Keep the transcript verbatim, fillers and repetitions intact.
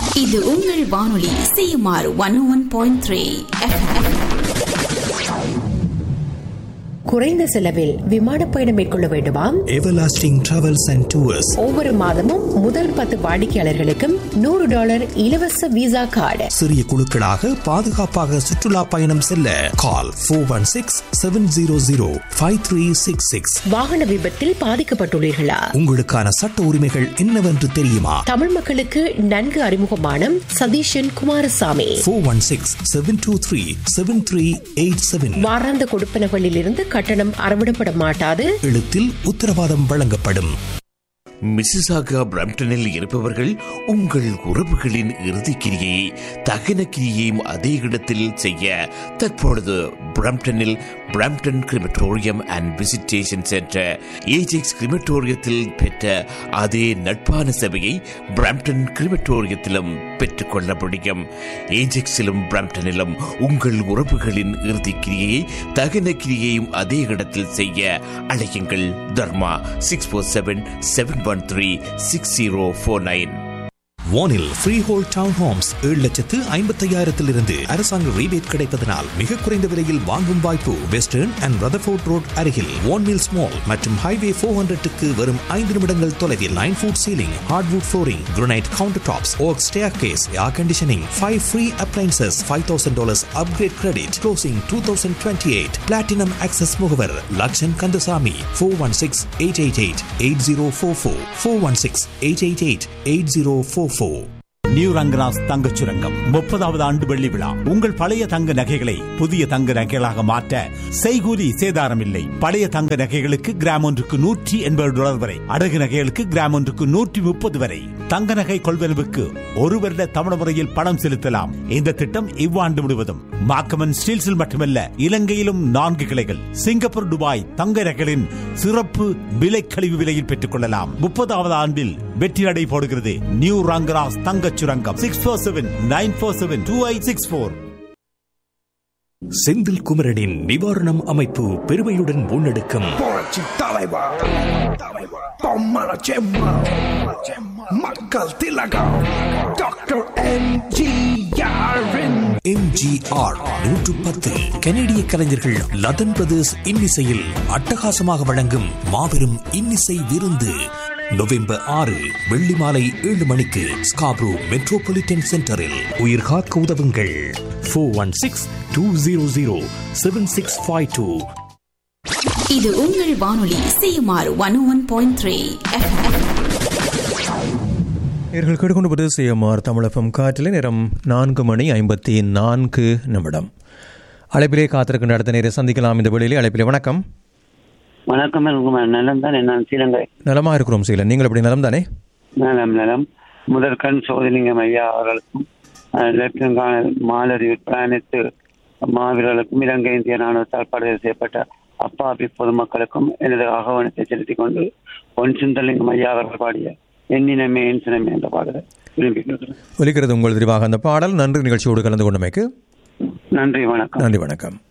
இது உங்கள் வானொலி CMR one one point three. குறைந்த செலவில் விமான பயணம் மேற்கொள்ள வேண்டுமா? எவர்லாஸ்டிங் டிராவல்ஸ் அண்ட் டூர்ஸ் ஒவ்வொரு மாதமும் முதல் பத்து வாடிக்கையாளர்களுக்கும் நூறு டாலர் இலவச விசா கார்டு. சிறிய குழுக்களாக பாதுகாப்பாக சுற்றுலா பயணம் செல்ல call four one six seven zero zero five three six six. வாகன விபத்தில் பாதிக்கப்பட்டுள்ளீர்களா? உங்களுக்கான சட்ட உரிமைகள் என்னவென்று தெரியுமா? தமிழ் மக்களுக்கு நன்கு அறிமுகமான Satheesan Kumaraswamy four one six seven two three seven three eight seven. வாராந்த கொடுப்பனகளில் இருந்து கட்டணம் அறவிடப்பட மாட்டாது. எழுத்தில் உத்தரவாதம் வழங்கப்படும். மிசிசாகா பிரம்டனில் இருப்பவர்கள் உங்கள் உறவுகளின் இறுதிக்கிரியை தகன கிரியையும் அதே இடத்தில் செய்ய தற்பொழுது பிரம்டனில் Brampton crematorium and visitation centre Ajax கிரிமட்டோரியத்தில் பெற்ற அதே நட்பான சேவையை பிரம்டன் கிரிமட்டோரியத்திலும் பெற்றுக்கொள்ள முடியும். ஏஜெக்ஸிலும் பிரம்டனிலும் உங்கள் உறவுகளின் இறுதிக்கிரியை தகன கிரியையும் அதே இடத்தில் செய்ய அழையுங்கள். தர்மா six four seven seven one three six zero four nine. வானில் ஃப்ரீ ஹோல் டவுன் ஹோம்ஸ் ஏழு லட்சத்து ஐம்பத்தி ஐயாயிரத்திலிருந்து அரசாங்க ரீபேட் கிடைப்பதனால் மிக குறைந்த விலையில் வாங்கும் வாய்ப்பு. வெஸ்டர்ன் அண்ட் ரதர்ஃபோர்ட் ரோட் அருகில் வான்மில்ஸ் மால் மற்றும் ஹைவே ஃபோர் ஹண்ட்ரட்டுக்கு வரும் ஐந்து நிமிடங்கள் தொலைவில் nine food ceiling, hardwood flooring, granite counter tops, okay staircase, air conditioning, five free appliances, five thousand dollars upgrade credit, closing two thousand twenty eight. Platinum access முகவர் Lakshan Kandasamy. Four one six eight eight eight eight zero four four four one six eight eight eight eight zero four four. New Rangaraj தங்கச் சுரங்கம் முப்பதாவது ஆண்டு வெள்ளி விழா. உங்கள் பழைய தங்க நகைகளை புதிய தங்க நகைகளாக மாற்ற செய்கூலி சேதாரம் இல்லை. பழைய தங்க நகைகளுக்கு கிராம் ஒன்றுக்கு நூற்றி எண்பது டாலர் வரை, அடகு நகைகளுக்கு கிராம் ஒன்றுக்கு நூற்றி முப்பது வரை. தங்க நகை கொள்வனவுக்கு ஒரு வருட தமிழ் முறையில் பணம் செலுத்தலாம். இந்த திட்டம் இவ்வாண்டு முழுவதும் மாக்கமன் ஸ்டீல்ஸில் மட்டுமல்ல, இலங்கையிலும் நான்கு கிளைகள். சிங்கப்பூர், துபாய் தங்க நகைகளின் சிறப்பு விலை கழிவு விலையில் பெற்றுக் கொள்ளலாம். முப்பதாவது ஆண்டில் வெற்றி நடை போடுகிறது நியூ ரங்கராஸ் தங்கச் சுரங்கம். Six four seven nine four seven two eight six four. Senthil குமரனின் நிவாரணம் அமைப்பு பெருமையுடன் முன்னெடுக்கும் மக்கள் திலகம் டாக்டர் எம்ஜிஆர் எம்ஜிஆர் நூற்று பத்து. கனேடிய கலைஞர்கள் லதன் பிரதர்ஸ் இன்னிசையில் அட்டகாசமாக வழங்கும் மாபெரும் இன்னிசை விருந்து நவம்பர் ஆறு வெள்ளி மாலை ஏழு மணிக்கு ஸ்காப்ரோ மெட்ரோபாலிட்டன் சென்டரில். உயிர் காக்க உதவுங்கள். Four one six two zero zero seven six five two. இது உங்கள் வானொலி CMR one one point three. நேயர்கள் கேட்டுக்கொண்டு சிஎம்ஆர் தமிழகம் காற்றில் நேரம் நான்கு மணி ஐம்பத்தி நான்கு நிமிடம். அழைப்பிலே காத்திருக்கின்ற அடுத்த நேரம் சந்திக்கலாம். இந்த வேளையிலே அழைப்பிலே வணக்கம். வணக்கம். நலம் தானே? நான் சீலங்கை. நலமாக இருக்கிறோம் சீலன், நீங்கள் எப்படி நலம் தானே? நலம் நலம். முதற்கண் சோதிலிங்கம் ஐயா அவர்களுக்கும் லெப்டினன்ட் மாலரி அனைத்து மாவீரர்களுக்கும் இலங்கை இந்திய ராணுவத்தால் படுகொலை செய்யப்பட்ட அப்பாவி பொதுமக்களுக்கும் எனது ஆகவனத்தை செலுத்திக் கொண்டு பொன் சுந்தரலிங்கம் ஐயா அவர்கள் பாடிய எண்ணினமே என் சினமே என்ற பாடலை விரும்பி ஒலிக்கிறது உங்கள் தெரிவாக அந்த பாடல். நன்றி நிகழ்ச்சியோடு கலந்து கொண்டமைக்கு. நன்றி, வணக்கம். நன்றி, வணக்கம்.